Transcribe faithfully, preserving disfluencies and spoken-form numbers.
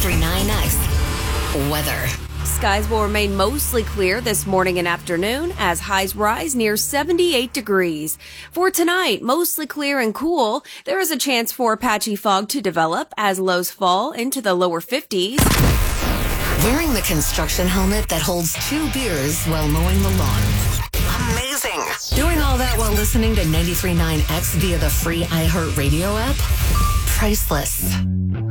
ninety-three point nine X weather. Skies will remain mostly clear this morning and afternoon as highs rise near seventy-eight degrees. For tonight, mostly clear and cool. There is a chance for patchy fog to develop as lows fall into the lower fifties. Wearing the construction helmet that holds two beers while mowing the lawn. Amazing. Doing all that while listening to ninety-three point nine X via the free iHeartRadio app? Priceless.